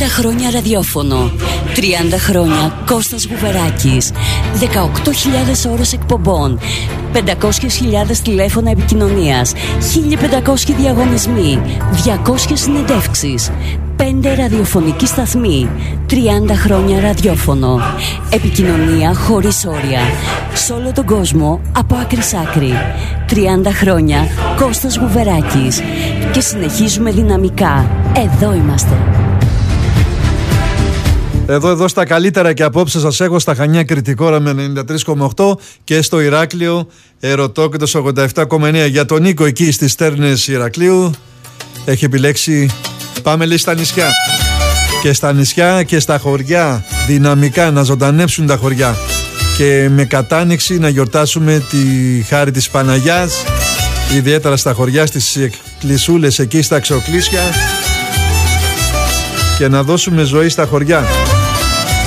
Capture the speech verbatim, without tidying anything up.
τριάντα χρόνια ραδιόφωνο, τριάντα χρόνια Κώστας Γουβεράκης, δεκαοκτώ χιλιάδες ώρες εκπομπών, πεντακόσιες χιλιάδες τηλέφωνα επικοινωνίας, χίλια πεντακόσιοι διαγωνισμοί, διακόσιες συνεντεύξεις, πέντε ραδιοφωνικοί σταθμοί, τριάντα χρόνια ραδιόφωνο. Επικοινωνία χωρίς όρια, σε όλο τον κόσμο, από άκρη σ' άκρη. τριάντα χρόνια Κώστας Γουβεράκης. Και συνεχίζουμε δυναμικά. Εδώ είμαστε. Εδώ, εδώ στα καλύτερα και απόψε σας έχω στα Χανιά Κρητικόρα με ενενήντα τρία κόμμα οκτώ και στο Ηράκλειο Ερωτόκητος ογδόντα επτά κόμμα εννέα. Για τον Νίκο εκεί στις Στέρνες Ηρακλείου έχει επιλέξει πάμε λέει στα νησιά. Και στα νησιά και στα χωριά δυναμικά να ζωντανέψουν τα χωριά και με κατάνοιξη να γιορτάσουμε τη χάρη της Παναγιάς, ιδιαίτερα στα χωριά, στις εκκλησούλες εκεί στα Ξοκλήσια, και να δώσουμε ζωή στα χωριά.